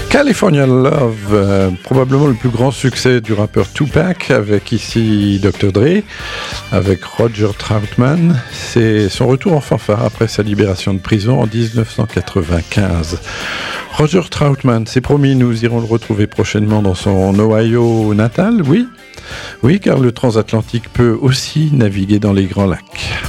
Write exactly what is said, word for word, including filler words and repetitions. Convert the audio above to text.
California Love, euh, probablement le plus grand succès du rappeur Tupac, avec ici docteur Dre, avec Roger Troutman. C'est son retour en fanfare après sa libération de prison en dix-neuf cent quatre-vingt-quinze. Roger Troutman, c'est promis, nous irons le retrouver prochainement dans son Ohio natal, oui ? Oui, car le transatlantique peut aussi naviguer dans les grands lacs.